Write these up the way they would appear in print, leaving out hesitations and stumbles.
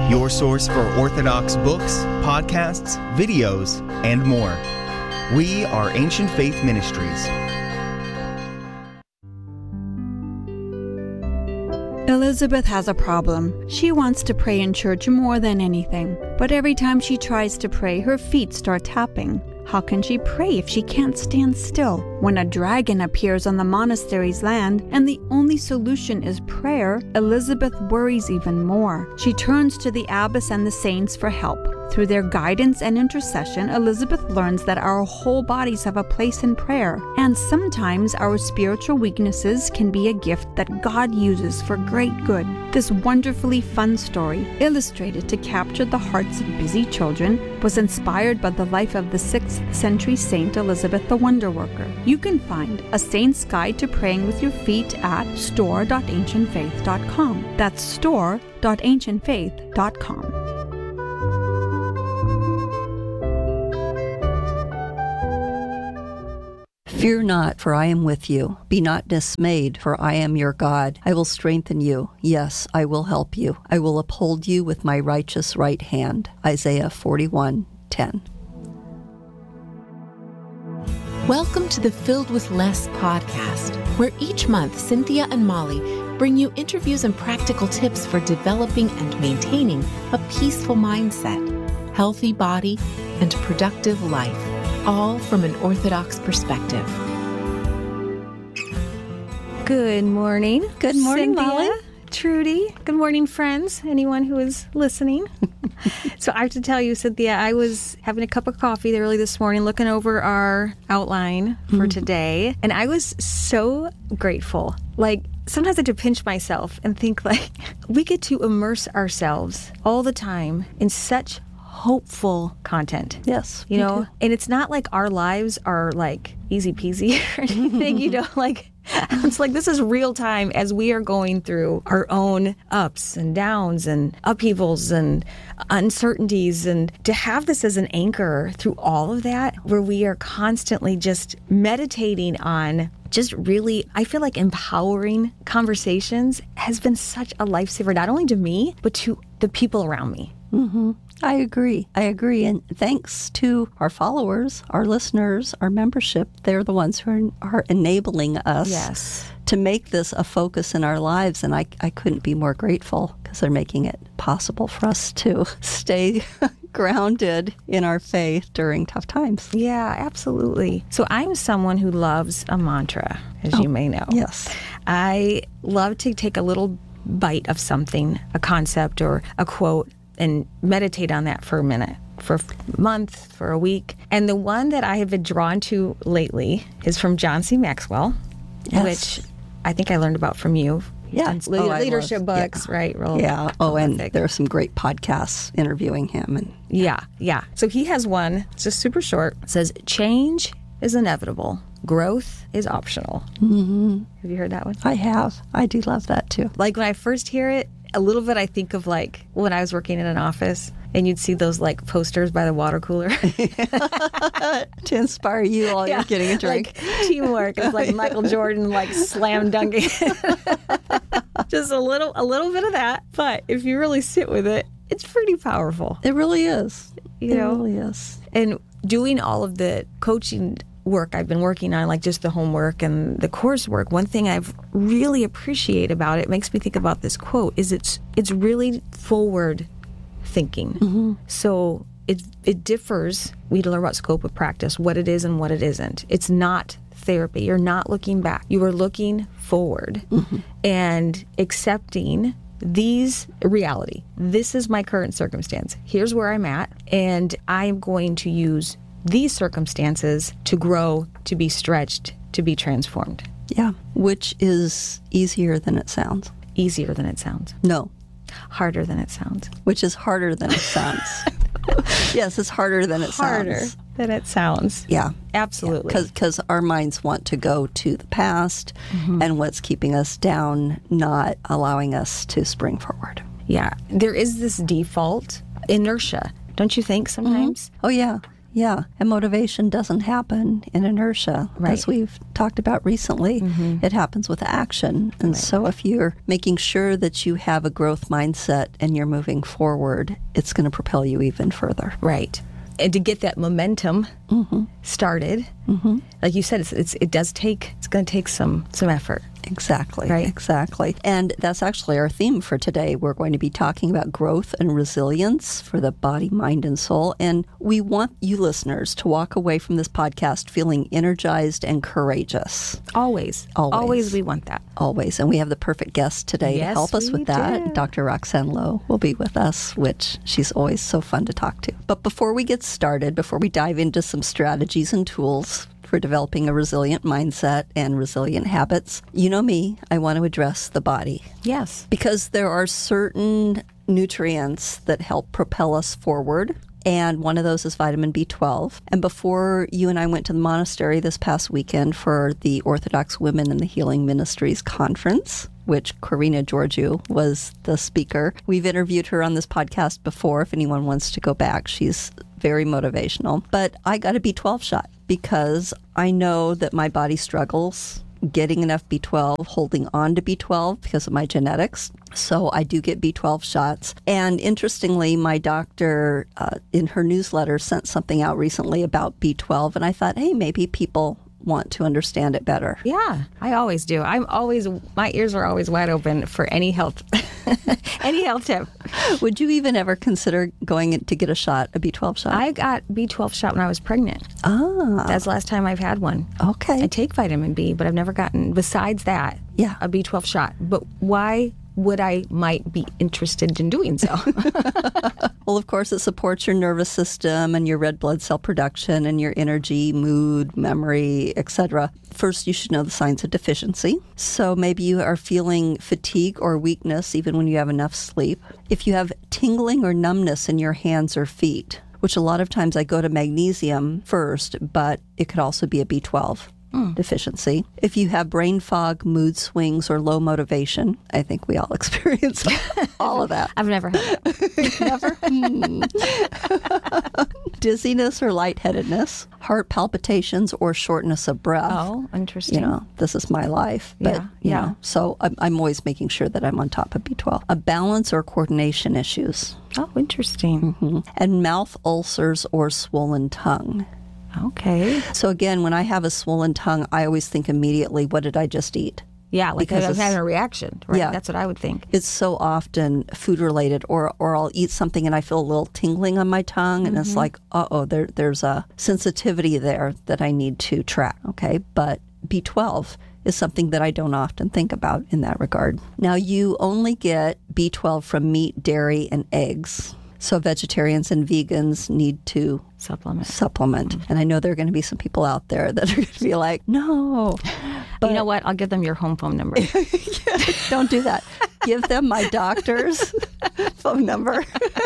your source for Orthodox books, podcasts, videos, and more. We are Ancient Faith Ministries. Elizabeth has a problem. She wants to pray in church more than anything, but every time she tries to pray, her feet start tapping. How can she pray if she can't stand still? When a dragon appears on the monastery's land and the only solution is prayer, Elizabeth worries even more. She turns to the abbess and the saints for help. Through their guidance and intercession, Elizabeth learns that our whole bodies have a place in prayer, and sometimes our spiritual weaknesses can be a gift that God uses for great good. This wonderfully fun story, illustrated to capture the hearts of busy children, was inspired by the life of the 6th century Saint Elizabeth the Wonder Worker. You can find A Saint's Guide to Praying with Your Feet at store.ancientfaith.com. That's store.ancientfaith.com. Fear not, for I am with you. Be not dismayed, for I am your God. I will strengthen you. Yes, I will help you. I will uphold you with my righteous right hand. Isaiah 41:10. Welcome to the Filled with Less podcast, where each month Cynthia and Molly bring you interviews and practical tips for developing and maintaining a peaceful mindset, healthy body, and productive life, all from an Orthodox perspective. Good morning. Good morning, Cynthia, Molly. Trudy. Good morning, friends. Anyone who is listening. So I have to tell you, Cynthia, I was having a cup of coffee early this morning, looking over our outline for today, and I was so grateful. Like, sometimes I have to pinch myself and think, like, we get to immerse ourselves all the time in such hopeful content. Yes. You know, and it's not like our lives are like easy peasy or anything, you know, like it's like this is real time as we are going through our own ups and downs and upheavals and uncertainties. And to have this as an anchor through all of that, where we are constantly just meditating on just really, I feel like empowering conversations has been such a lifesaver, not only to me, but to the people around me. Mm-hmm. I agree. And thanks to our followers, our listeners, our membership, they're the ones who are enabling us to make this a focus in our lives. And I couldn't be more grateful because they're making it possible for us to stay grounded in our faith during tough times. Yeah, absolutely. So I'm someone who loves a mantra, as you may know. Yes. I love to take a little bite of something, a concept or a quote, and meditate on that for a minute, for a month, for a week. And the one that I have been drawn to lately is from John C. Maxwell, which I think I learned about from you. Yeah. Leadership books, right? Yeah. And there are some great podcasts interviewing him. And Yeah. So he has one, it's just super short. It says, change is inevitable. Growth is optional. Mm-hmm. Have you heard that one? I have. I do love that too. Like when I first hear it, a little bit I think of like when I was working in an office and you'd see those like posters by the water cooler. To inspire you while you're getting a drink. Like teamwork. It's like Michael Jordan like slam dunking. Just a little bit of that. But if you really sit with it, it's pretty powerful. It really is. You know? It really is. And doing all of the coaching work I've been working on, like just the homework and the coursework, one thing I've really appreciate about it, makes me think about this quote, is it's really forward thinking. Mm-hmm. So it differs. We learn about scope of practice, what it is and what it isn't. It's not therapy. You're not looking back. You are looking forward and accepting these reality. This is my current circumstance. Here's where I'm at, and I'm going to use these circumstances to grow, to be stretched, to be transformed. Yeah, which is easier than it sounds. Easier than it sounds. No. Harder than it sounds. Which is harder than it sounds. Yes, it's harder than it Harder sounds. than it sounds. Yeah. Absolutely. Because our minds want to go to the past and what's keeping us down, not allowing us to spring forward. Yeah. There is this default inertia, don't you think sometimes? Oh, yeah. Yeah. And motivation doesn't happen in inertia. Right. As we've talked about recently, it happens with action. And so if you're making sure that you have a growth mindset and you're moving forward, it's going to propel you even further. Right. And to get that momentum started, like you said, it's going to take some effort. Exactly. Right. Exactly. And that's actually our theme for today. We're going to be talking about growth and resilience for the body, mind, and soul. And we want you listeners to walk away from this podcast feeling energized and courageous. Always. Always we want that. Always. And we have the perfect guest today to help us with that. do. Dr. Roxanne Lowe will be with us, which she's always so fun to talk to. But before we get started, before we dive into some strategies and tools for developing a resilient mindset and resilient habits, you know me, I want to address the body. Yes. Because there are certain nutrients that help propel us forward. And one of those is vitamin B12. And before you and I went to the monastery this past weekend for the Orthodox Women in the Healing Ministries Conference, which Corina Georgiou was the speaker. We've interviewed her on this podcast before if anyone wants to go back. She's very motivational. But I got a B12 shot because I know that my body struggles getting enough B12, holding on to B12 because of my genetics. So I do get B12 shots. And interestingly, my doctor in her newsletter sent something out recently about B12. And I thought, hey, maybe people want to understand it better. Yeah, I always do. My ears are always wide open for any health tip. Would you even ever consider going to get a B12 shot? I got B12 shot when I was pregnant. That's the last time I've had one. Okay. I take vitamin B, but I've never gotten, besides that, a B12 shot. But why would I might be interested in doing so? Well, of course, it supports your nervous system and your red blood cell production and your energy, mood, memory, etc. First, you should know the signs of deficiency. So maybe you are feeling fatigue or weakness even when you have enough sleep. If you have tingling or numbness in your hands or feet, which a lot of times I go to magnesium first, but it could also be a B12. Deficiency. If you have brain fog, mood swings, or low motivation, I think we all experience all of that. I've never had it. Never? Dizziness or lightheadedness, heart palpitations, or shortness of breath. Oh, interesting. You know, this is my life. But, you know, so I'm always making sure that I'm on top of B12. A balance or coordination issues. Oh, interesting. And mouth ulcers or swollen tongue. Okay. So again, when I have a swollen tongue, I always think immediately, what did I just eat? Yeah, like I'm having a reaction, right? Yeah. That's what I would think. It's so often food related, or I'll eat something and I feel a little tingling on my tongue, and it's like, there's a sensitivity there that I need to track, okay? But B12 is something that I don't often think about in that regard. Now, you only get B12 from meat, dairy, and eggs. So vegetarians and vegans need to supplement. And I know there are going to be some people out there that are going to be like, no. But you know what? I'll give them your home phone number. Don't do that. Give them my doctor's phone number,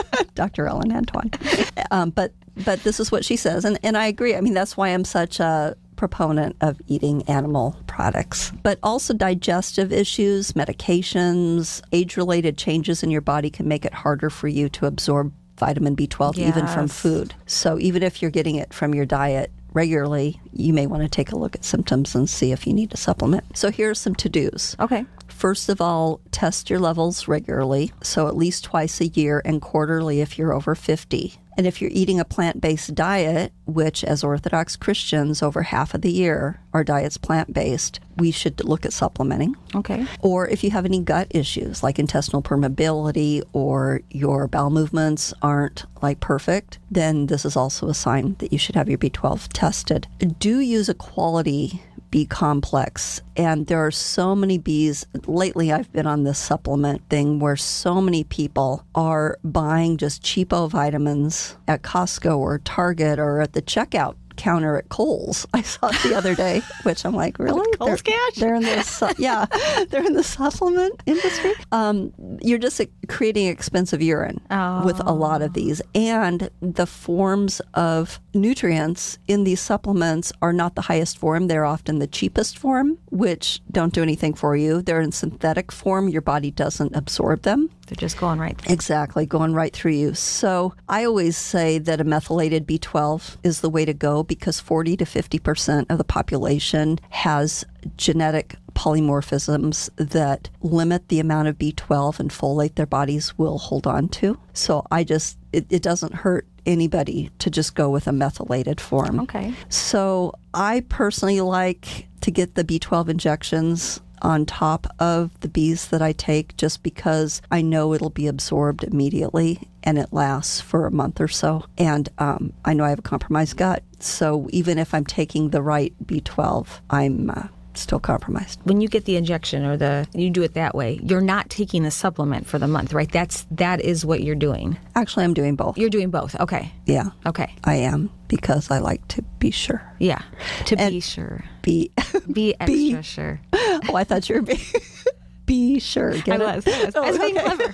Dr. Ellen Antoine. But this is what she says. And I agree. I mean, that's why I'm such a proponent of eating animal products. But also digestive issues, medications, age-related changes in your body can make it harder for you to absorb vitamin B12 even from food. So even if you're getting it from your diet regularly, you may want to take a look at symptoms and see if you need to supplement. So here are some to-dos. Okay. First of all, test your levels regularly, so at least twice a year, and quarterly if you're over 50. And if you're eating a plant-based diet, which as Orthodox Christians, over half of the year, our diet's plant-based, we should look at supplementing. Okay. Or if you have any gut issues like intestinal permeability or your bowel movements aren't like perfect, then this is also a sign that you should have your B12 tested. Do use a quality B complex, and there are so many Bs. Lately I've been on this supplement thing where so many people are buying just cheapo vitamins at Costco or Target or at the checkout counter at Kohl's. I saw it the other day, which I'm like, really? Kohl's Cash? They're in the they're in the supplement industry. You're just creating expensive urine with a lot of these, and the forms of nutrients in these supplements are not the highest form. They're often the cheapest form, which don't do anything for you. They're in synthetic form. Your body doesn't absorb them. They're just going right through. Exactly, going right through you. So I always say that a methylated B12 is the way to go because 40 to 50% of the population has genetic polymorphisms that limit the amount of B12 and folate their bodies will hold on to. So it doesn't hurt anybody to just go with a methylated form. Okay. So I personally like to get the B12 injections on top of the Bs that I take just because I know it'll be absorbed immediately and it lasts for a month or so. And I know I have a compromised gut. So even if I'm taking the right B12, I'm still compromised. When you get the injection or you do it that way, you're not taking a supplement for the month, right? That is what you're doing. Actually, I'm doing both. You're doing both. Okay. Yeah. Okay. I am because I like to be sure. Yeah. Be sure. Be extra sure. Oh, I thought you were be sure. Get I was being clever.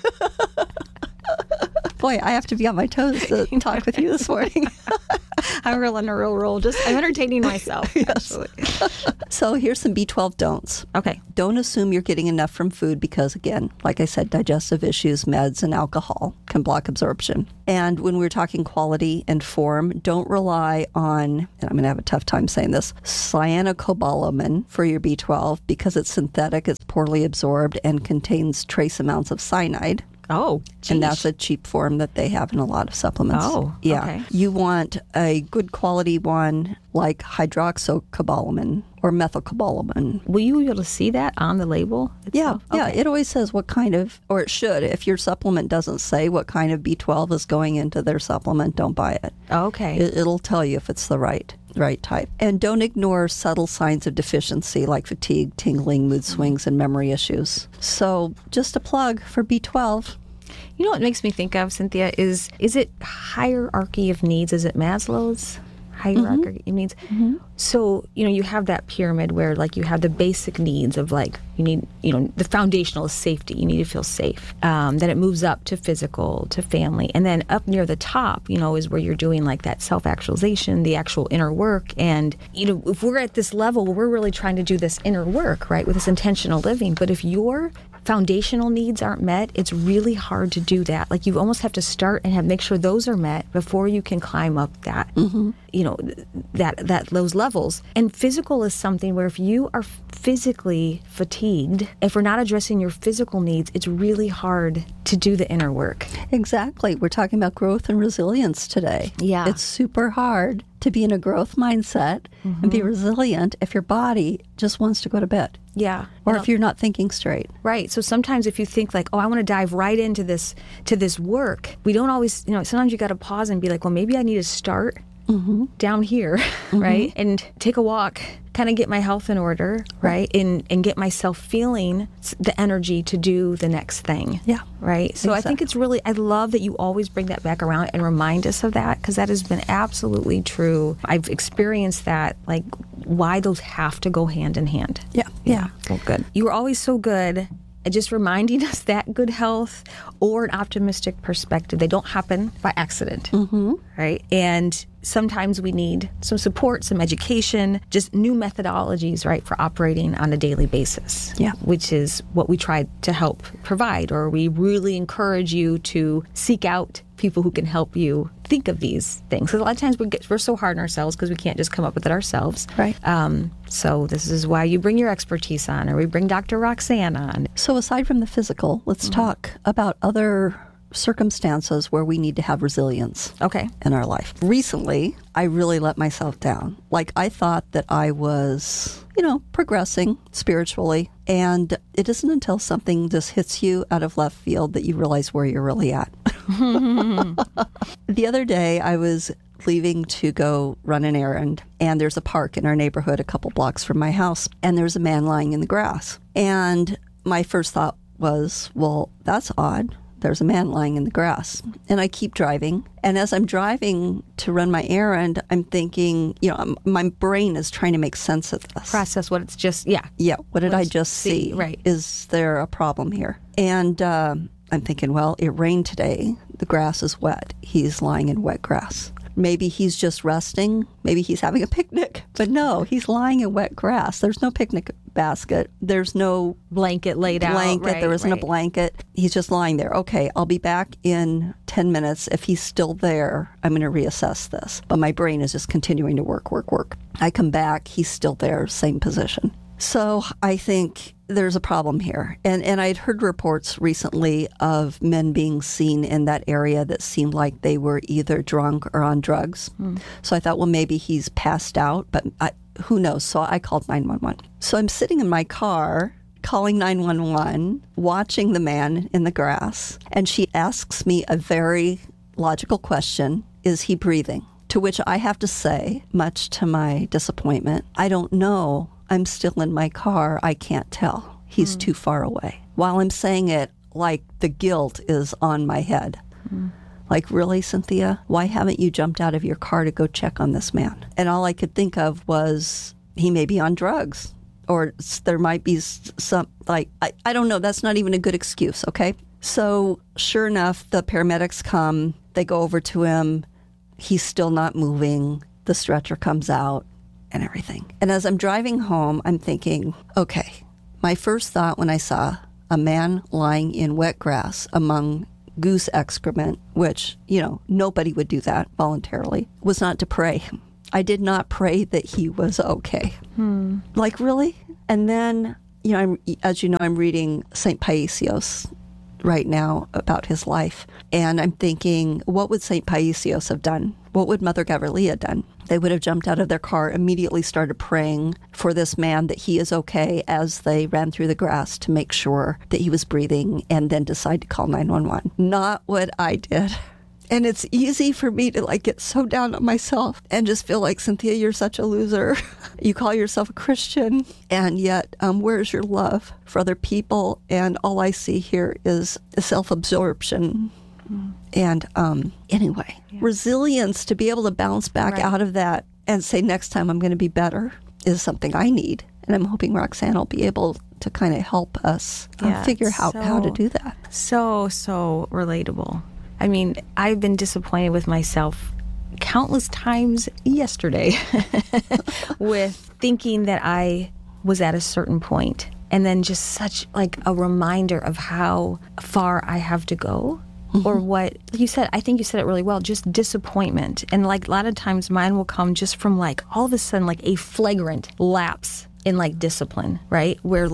Boy, I have to be on my toes to talk with you this morning. I'm on a real roll. I'm entertaining myself, actually. So here's some B12 don'ts. Okay. Don't assume you're getting enough from food because, again, like I said, digestive issues, meds, and alcohol can block absorption. And when we're talking quality and form, don't rely on, and I'm going to have a tough time saying this, cyanocobalamin for your B12 because it's synthetic, it's poorly absorbed, and contains trace amounts of cyanide. Oh, geez. And that's a cheap form that they have in a lot of supplements. Oh, yeah. Okay. You want a good quality one like hydroxycobalamin or methylcobalamin. Will you be able to see that on the label itself? Yeah. It always says what kind of, or it should. If your supplement doesn't say what kind of B12 is going into their supplement, don't buy it. Okay. It'll tell you if it's the right type. And don't ignore subtle signs of deficiency like fatigue, tingling, mood swings, and memory issues. So just a plug for B12. You know what it makes me think of, Cynthia, is it hierarchy of needs? Is it Maslow's hierarchy of needs? Mm-hmm. So, you have that pyramid where you have the basic needs of you need, the foundational is safety. You need to feel safe. Then it moves up to physical, to family. And then up near the top, is where you're doing that self-actualization, the actual inner work. And, if we're at this level, we're really trying to do this inner work, right, with this intentional living. But if your foundational needs aren't met, it's really hard to do that. You almost have to start and make sure those are met before you can climb up that, those levels. And physical is something where if you are physically fatigued, if we're not addressing your physical needs, it's really hard to do the inner work. Exactly. We're talking about growth and resilience today. Yeah. It's super hard to be in a growth mindset and be resilient if your body just wants to go to bed. Yeah. Or if you're not thinking straight. Right. So sometimes if you think I want to dive right into this work, we don't always, sometimes you got to pause and be well, maybe I need to start down here, right? And take a walk, kind of get my health in order, right? And get myself feeling the energy to do the next thing. Yeah. Right? So Exactly. I love that you always bring that back around and remind us of that because that has been absolutely true. I've experienced that, why those have to go hand in hand. Yeah. Well, good. You were always so good at just reminding us that good health or an optimistic perspective, they don't happen by accident, right? And sometimes we need some support, some education, just new methodologies, right, for operating on a daily basis. Yeah. Which is what we try to help provide, or we really encourage you to seek out people who can help you think of these things. Because a lot of times we're so hard on ourselves because we can't just come up with it ourselves. Right. So this is why you bring your expertise on, or we bring Dr. Roxanne on. So aside from the physical, let's talk about other circumstances where we need to have resilience in our life. Recently, I really let myself down. I thought that I was, progressing spiritually. And it isn't until something just hits you out of left field that you realize where you're really at. The other day, I was leaving to go run an errand, and there's a park in our neighborhood a couple blocks from my house, and there's a man lying in the grass. And my first thought was, well, that's odd. There's a man lying in the grass. And I keep driving. And as I'm driving to run my errand, I'm thinking, my brain is trying to make sense of this. Process what it's just, yeah. Yeah, what did I just see? Right. Is there a problem here? And I'm thinking, well, it rained today. The grass is wet. He's lying in wet grass. Maybe he's just resting. Maybe he's having a picnic. But no, he's lying in wet grass. There's no picnic basket. There's no blanket laid out. Right, there isn't a blanket. He's just lying there. Okay, I'll be back in 10 minutes. If he's still there, I'm going to reassess this. But my brain is just continuing to work. I come back, he's still there, same position. So I think there's a problem here. And I'd heard reports recently of men being seen in that area that seemed like they were either drunk or on drugs. So I thought, well, maybe he's passed out, but who knows? So I called 911. So I'm sitting in my car calling 911, watching the man in the grass, and she asks me a very logical question: is he breathing? To which I have to say, much to my disappointment, I don't know. I'm still in my car. I can't tell. He's too far away. While I'm saying it, like the guilt is on my head. Like, really, Cynthia? Why haven't you jumped out of your car to go check on this man? And all I could think of was he may be on drugs, or there might be some, like, I don't know. That's not even a good excuse, okay? So sure enough, the paramedics come. They go over to him. He's still not moving. The stretcher comes out and everything. And as I'm driving home, I'm thinking, okay, my first thought when I saw a man lying in wet grass among goose excrement, which, nobody would do that voluntarily, was not to pray. I did not pray that he was okay. Like, really? And then, as you know, I'm reading St. Paisios right now about his life. And I'm thinking, what would St. Paisios have done? What would Mother Gavrila have done? They would have jumped out of their car, immediately started praying for this man that he is okay as they ran through the grass to make sure that he was breathing, and then decide to call 911. Not what I did. And it's easy for me to get so down on myself and just feel like, Cynthia, you're such a loser. You call yourself a Christian, and yet where's your love for other people? And all I see here is a self-absorption. And anyway, resilience to be able to bounce back out of that and say, next time I'm going to be better, is something I need. And I'm hoping Roxanne will be able to kind of help us figure out how to do that. So relatable. I mean, I've been disappointed with myself countless times yesterday with thinking that I was at a certain point, and then just such a reminder of how far I have to go. Or what you said, I think you said it really well, just disappointment. And a lot of times mine will come just from all of a sudden a flagrant lapse in discipline, right? Where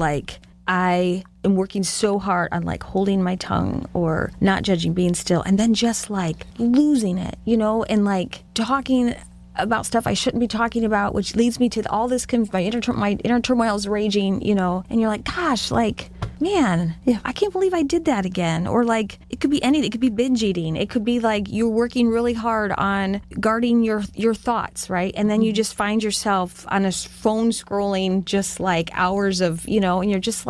I am working so hard on holding my tongue or not judging, being still, and then just losing it, and talking about stuff I shouldn't be talking about, which leads me to all this, my inner turmoil is raging, and you're like, gosh, man, I can't believe I did that again. Or it could be anything. It could be binge eating. It could be you're working really hard on guarding your thoughts, right? And then you just find yourself on a phone scrolling just hours of, and you're just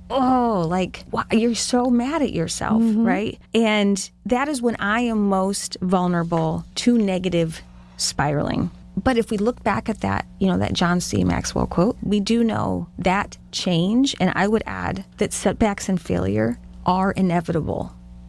you're so mad at yourself, right? And that is when I am most vulnerable to negative spiraling. But if we look back at that, that John C. Maxwell quote, we do know that change, and I would add that setbacks and failure are inevitable.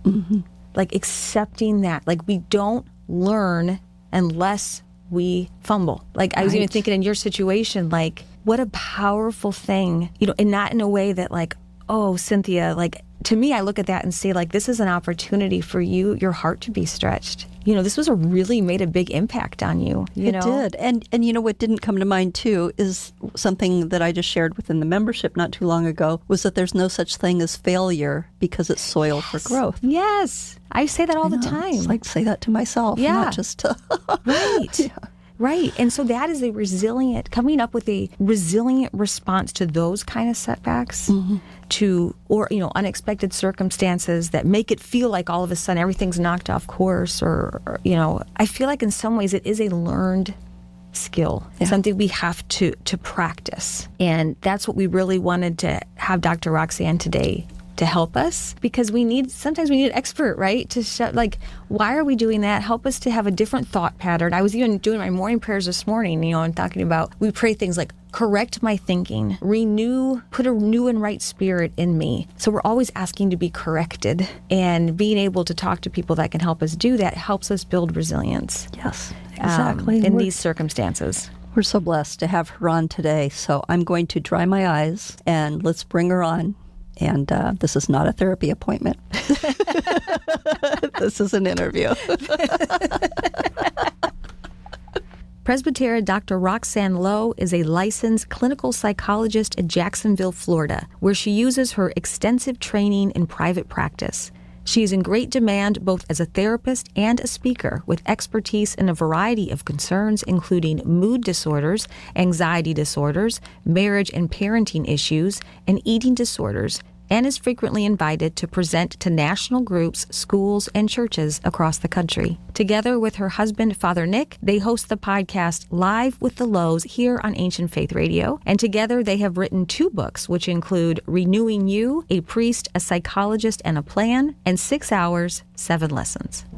Accepting that, we don't learn unless we fumble. I was even thinking in your situation, what a powerful thing, and not in a way that oh, Cynthia, to me, I look at that and say, this is an opportunity for your heart to be stretched. This was really made a big impact on you. It did. And what didn't come to mind, too, is something that I just shared within the membership not too long ago, was that there's no such thing as failure because it's soil for growth. Yes. I say that all the time. It's say that to myself, not just to... Right. Yeah. Right. And so that is coming up with a resilient response to those kind of setbacks, or unexpected circumstances that make it feel like all of a sudden everything's knocked off course, or I feel like in some ways it is a learned skill, something we have to practice. And that's what we really wanted to have Dr. Roxanne today to help us, because sometimes we need an expert, right? To show, why are we doing that? Help us to have a different thought pattern. I was even doing my morning prayers this morning, and talking about, we pray things like, correct my thinking, put a new and right spirit in me. So we're always asking to be corrected, and being able to talk to people that can help us do that helps us build resilience. Yes, exactly. In these circumstances. We're so blessed to have her on today. So I'm going to dry my eyes and let's bring her on. And this is not a therapy appointment. This is an interview. Presbytera Dr. Roxanne Lowe is a licensed clinical psychologist in Jacksonville, Florida, where she uses her extensive training in private practice. She is in great demand both as a therapist and a speaker with expertise in a variety of concerns, including mood disorders, anxiety disorders, marriage and parenting issues, and eating disorders, and is frequently invited to present to national groups, schools, and churches across the country. Together with her husband, Father Nick, they host the podcast Live with the Lowes here on Ancient Faith Radio, and together they have written 2 books, which include Renewing You, A Priest, a Psychologist, and a Plan, and 6 Hours, 7 Lessons.